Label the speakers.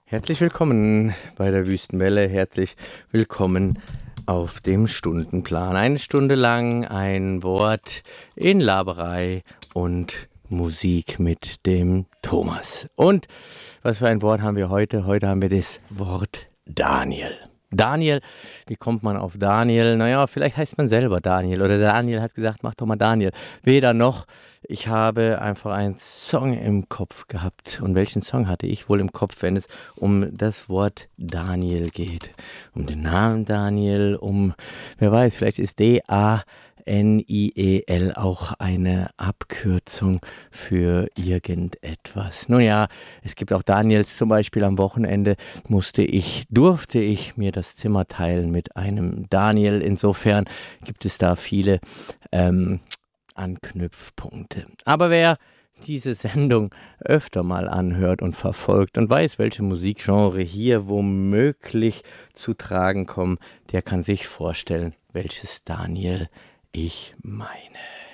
Speaker 1: Herzlich willkommen bei der Wüstenwelle, herzlich willkommen auf dem Stundenplan. Eine Stunde lang ein Wort in Laberei und Musik mit dem Thomas. Und was für ein Wort haben wir heute? Heute haben wir das Wort Daniel. Daniel, wie kommt man auf Daniel? Naja, vielleicht heißt man selber Daniel oder Daniel hat gesagt, mach doch mal Daniel. Weder noch. Ich habe einfach einen Song im Kopf gehabt. Und welchen Song hatte ich wohl im Kopf, wenn es um das Wort Daniel geht? Um den Namen Daniel, wer weiß, vielleicht ist Daniel auch eine Abkürzung für irgendetwas. Nun ja, es gibt auch Daniels, zum Beispiel am Wochenende durfte ich mir das Zimmer teilen mit einem Daniel. Insofern gibt es da viele Anknüpfpunkte. Aber wer diese Sendung öfter mal anhört und verfolgt und weiß, welche Musikgenre hier womöglich zu tragen kommen, der kann sich vorstellen, welches Daniel ich meine.